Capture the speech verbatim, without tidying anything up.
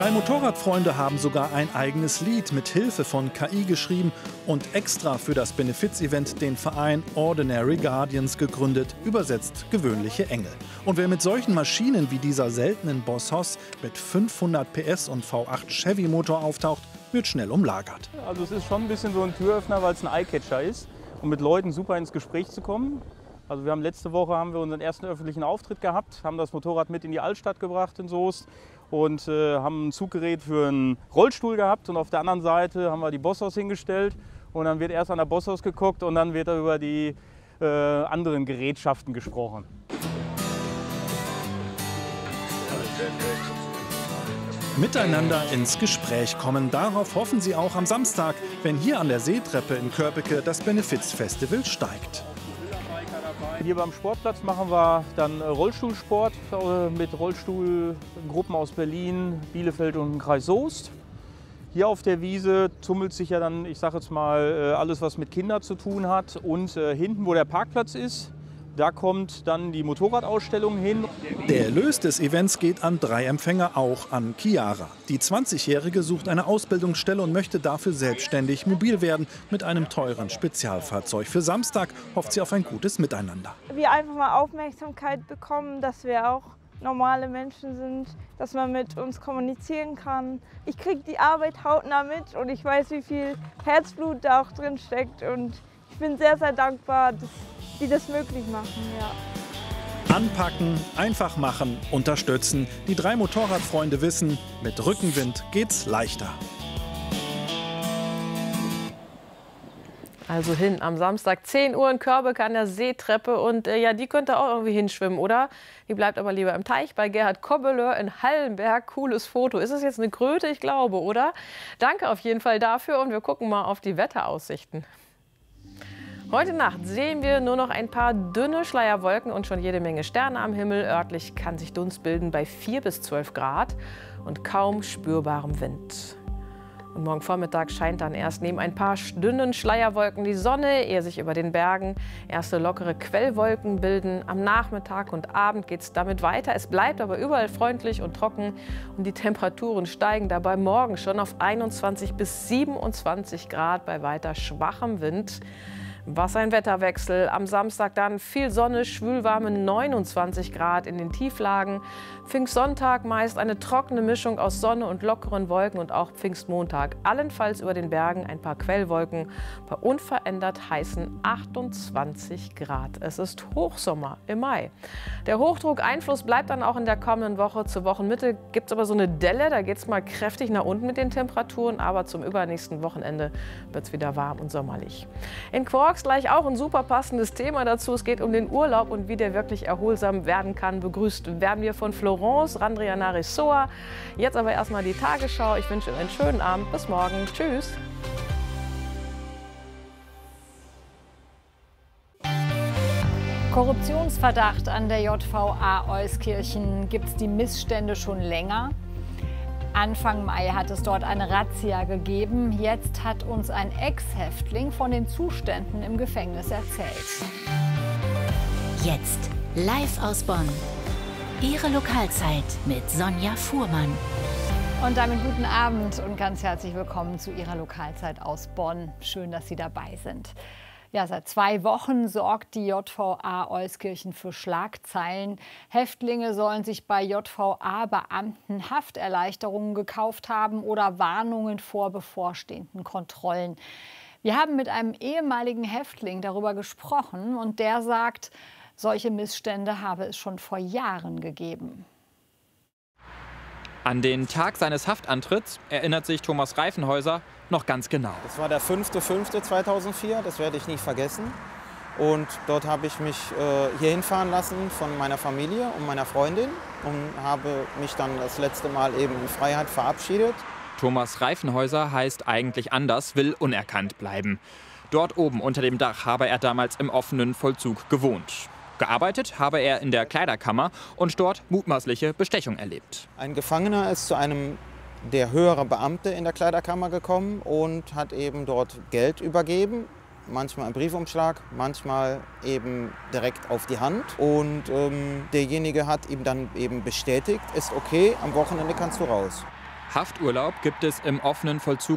Drei Motorradfreunde haben sogar ein eigenes Lied mit Hilfe von K I geschrieben und extra für das Benefiz-Event den Verein Ordinary Guardians gegründet, übersetzt gewöhnliche Engel. Und wer mit solchen Maschinen wie dieser seltenen Boss Hoss mit fünfhundert P S und V acht Chevy-Motor auftaucht, wird schnell umlagert. Also es ist schon ein bisschen so ein Türöffner, weil es ein Eyecatcher ist, um mit Leuten super ins Gespräch zu kommen. Also wir haben letzte Woche haben wir unseren ersten öffentlichen Auftritt gehabt, haben das Motorrad mit in die Altstadt gebracht in Soest und äh, haben ein Zuggerät für einen Rollstuhl gehabt und auf der anderen Seite haben wir die Boss Hoss hingestellt und dann wird erst an der Boss Hoss geguckt und dann wird da über die äh, anderen Gerätschaften gesprochen. Miteinander ins Gespräch kommen, darauf hoffen sie auch am Samstag, wenn hier an der Seetreppe in Köpeke das Benefiz-Festival steigt. Hier beim Sportplatz machen wir dann Rollstuhlsport mit Rollstuhlgruppen aus Berlin, Bielefeld und dem Kreis Soest. Hier auf der Wiese tummelt sich ja dann, ich sage jetzt mal, alles, was mit Kindern zu tun hat. Und hinten, wo der Parkplatz ist, da kommt dann die Motorradausstellung hin. Der Erlös des Events geht an drei Empfänger, auch an Chiara. Die zwanzigjährige sucht eine Ausbildungsstelle und möchte dafür selbstständig mobil werden mit einem teuren Spezialfahrzeug. Für Samstag hofft sie auf ein gutes Miteinander. Wir einfach mal Aufmerksamkeit bekommen, dass wir auch normale Menschen sind, dass man mit uns kommunizieren kann. Ich kriege die Arbeit hautnah mit und ich weiß, wie viel Herzblut da auch drin steckt. Und ich bin sehr, sehr dankbar, dass die das möglich machen. Ja. Anpacken, einfach machen, unterstützen. Die drei Motorradfreunde wissen, mit Rückenwind geht's leichter. Also hin am Samstag, zehn Uhr in Körbeke an der Seetreppe. Und äh, ja, die könnte auch irgendwie hinschwimmen, oder? Die bleibt aber lieber im Teich bei Gerhard Kobbeleur in Hallenberg. Cooles Foto. Ist es jetzt eine Kröte? Ich glaube, oder? Danke auf jeden Fall dafür und wir gucken mal auf die Wetteraussichten. Heute Nacht sehen wir nur noch ein paar dünne Schleierwolken und schon jede Menge Sterne am Himmel. Örtlich kann sich Dunst bilden bei vier bis zwölf Grad und kaum spürbarem Wind. Und morgen Vormittag scheint dann erst neben ein paar dünnen Schleierwolken die Sonne, ehe sich über den Bergen erste lockere Quellwolken bilden. Am Nachmittag und Abend geht es damit weiter. Es bleibt aber überall freundlich und trocken und die Temperaturen steigen dabei morgen schon auf einundzwanzig bis siebenundzwanzig Grad bei weiter schwachem Wind. Was ein Wetterwechsel. Am Samstag dann viel Sonne, schwülwarme neunundzwanzig Grad in den Tieflagen. Pfingstsonntag meist eine trockene Mischung aus Sonne und lockeren Wolken und auch Pfingstmontag. Allenfalls über den Bergen ein paar Quellwolken bei unverändert heißen achtundzwanzig Grad. Es ist Hochsommer im Mai. Der Hochdruckeinfluss bleibt dann auch in der kommenden Woche. Zur Wochenmitte gibt es aber so eine Delle. Da geht es mal kräftig nach unten mit den Temperaturen. Aber zum übernächsten Wochenende wird es wieder warm und sommerlich. In Quarks gleich auch ein super passendes Thema dazu. Es geht um den Urlaub und wie der wirklich erholsam werden kann. Begrüßt werden wir von Florence Randrianarisoa. Jetzt aber erstmal die Tagesschau. Ich wünsche Ihnen einen schönen Abend. Bis morgen. Tschüss. Korruptionsverdacht an der J V A Euskirchen. Gibt es die Missstände schon länger? Anfang Mai hat es dort eine Razzia gegeben. Jetzt hat uns ein Ex-Häftling von den Zuständen im Gefängnis erzählt. Jetzt live aus Bonn. Ihre Lokalzeit mit Sonja Fuhrmann. Und damit guten Abend und ganz herzlich willkommen zu Ihrer Lokalzeit aus Bonn. Schön, dass Sie dabei sind. Ja, seit zwei Wochen sorgt die J V A Euskirchen für Schlagzeilen. Häftlinge sollen sich bei J V A-Beamten Hafterleichterungen gekauft haben oder Warnungen vor bevorstehenden Kontrollen. Wir haben mit einem ehemaligen Häftling darüber gesprochen und der sagt, solche Missstände habe es schon vor Jahren gegeben. An den Tag seines Haftantritts erinnert sich Thomas Reifenhäuser noch ganz genau. Das war der fünfte fünfte zweitausendvier, das werde ich nie vergessen. Und dort habe ich mich äh, hier hinfahren lassen von meiner Familie und meiner Freundin und habe mich dann das letzte Mal eben in Freiheit verabschiedet. Thomas Reifenhäuser heißt eigentlich anders, will unerkannt bleiben. Dort oben unter dem Dach habe er damals im offenen Vollzug gewohnt. Gearbeitet habe er in der Kleiderkammer und dort mutmaßliche Bestechung erlebt. Ein Gefangener ist zu einem der höhere Beamte in der Kleiderkammer gekommen und hat eben dort Geld übergeben. Manchmal im Briefumschlag, manchmal eben direkt auf die Hand. Und ähm, derjenige hat ihm dann eben bestätigt, ist okay, am Wochenende kannst du raus. Hafturlaub gibt es im offenen Vollzug